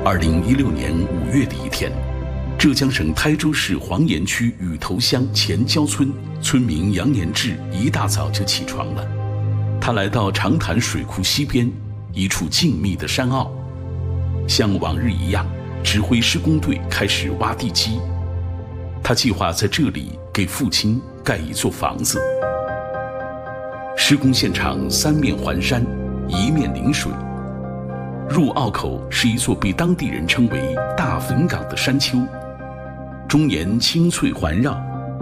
2016年5月的一天，浙江省台州市黄岩区雨头乡前郊村村民杨延志一大早就起床了。他来到长潭水库西边一处静谧的山坳，像往日一样指挥施工队开始挖地基。他计划在这里给父亲盖一座房子。施工现场三面环山，一面临水。入坳口是一座被当地人称为大坟岗的山丘，终年青翠环绕。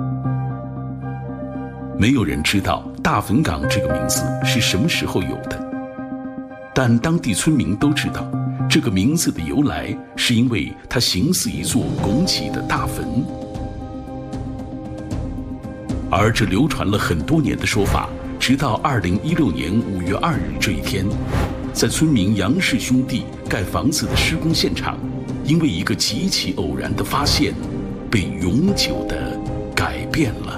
没有人知道大坟岗这个名字是什么时候有的，但当地村民都知道，这个名字的由来是因为它形似一座拱起的大坟。而这流传了很多年的说法，直到2016年5月2日这一天，在村民杨氏兄弟盖房子的施工现场，因为一个极其偶然的发现，被永久地改变了。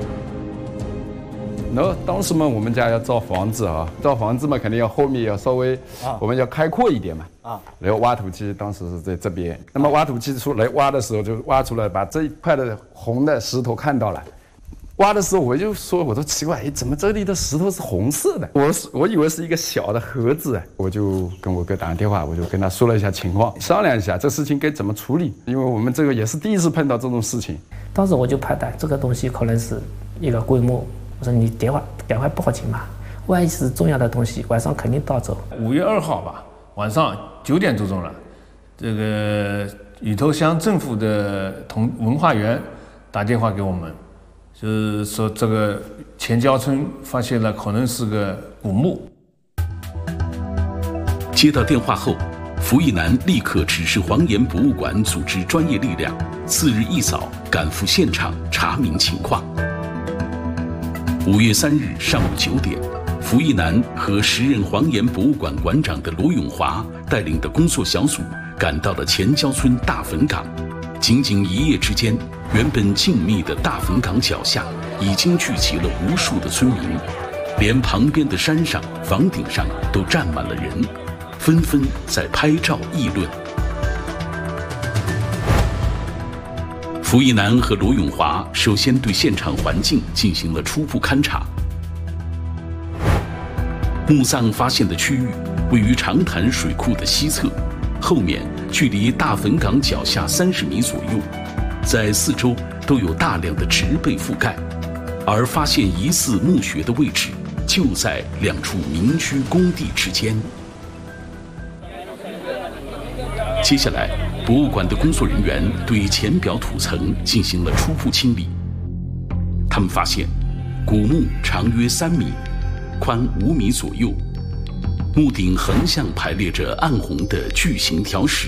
当时嘛，我们家要造房子啊，造房子嘛，肯定要后面要稍微，我们要开阔一点嘛。然后挖土机当时是在这边，那么挖土机出来挖的时候，就挖出来，把这一块的红的石头看到了。挖的时候我就说，我说奇怪，怎么这里的石头是红色的？我以为是一个小的盒子，我就跟我哥打个电话，我就跟他说了一下情况，商量一下这事情该怎么处理，因为我们这个也是第一次碰到这种事情。 当时我就判断这个东西可能是一个棺木，我说你赶快报警吧，万一是重要的东西，晚上肯定盗走。 5月2号吧，晚上9点多钟了，这个雨头乡政府的文化园打电话给我们。就是说，这个前郊村发现了可能是个古墓。 接到电话后，符义南立刻指示黄岩博物馆组织专业力量，次日一早赶赴现场查明情况。5月3日上午9点，符义南和时任黄岩博物馆馆长的罗永华带领的工作小组赶到了前郊村大坟岗。仅仅一夜之间，原本静谧的大坟岗脚下已经聚集了无数的村民，连旁边的山上、房顶上都站满了人，纷纷在拍照议论。符义南和罗永华首先对现场环境进行了初步勘察。墓葬发现的区域位于长潭水库的西侧，后面距离大坟岗脚下30米左右，在四周都有大量的植被覆盖，而发现疑似墓穴的位置就在2处民居工地之间。接下来，博物馆的工作人员对浅表土层进行了初步清理。他们发现，古墓长约3米，宽5米左右。墓顶横向排列着暗红的巨型条石。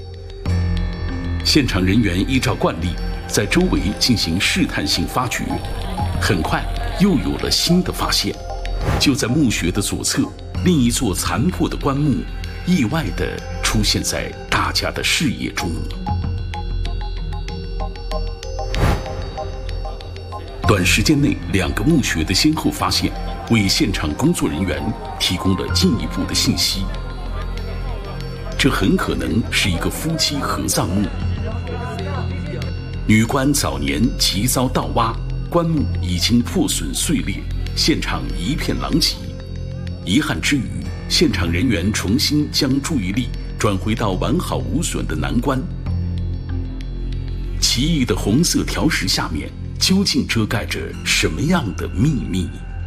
现场人员依照惯例，在周围进行试探性发掘，很快又有了新的发现。就在墓穴的左侧，另一座残破的棺木意外地出现在大家的视野中。短时间内，2个墓穴的先后发现，为现场工作人员提供了进一步的信息。这很可能是一个夫妻合葬墓。女棺早年急遭盗挖，棺木已经破损碎裂，现场一片狼藉。遗憾之余，现场人员重新将注意力转回到完好无损的男棺。奇异的红色条石下面究竟遮盖着什么样的秘密？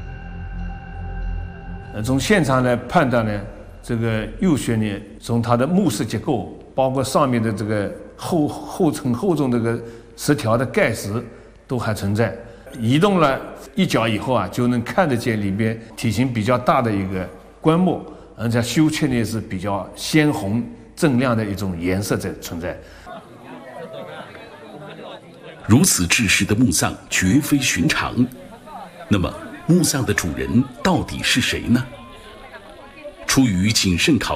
从现场来判断呢，这个右穴呢，从它的木质结构，包括上面的这个厚重这个石条的盖石都还存在。移动了一角以后啊，就能看得见里边体型比较大的一个棺木，而且修砌呢是比较鲜红锃亮的一种颜色在存在。 如此制式的墓葬绝非寻常，那么墓葬的主人到底是谁呢？出于谨慎考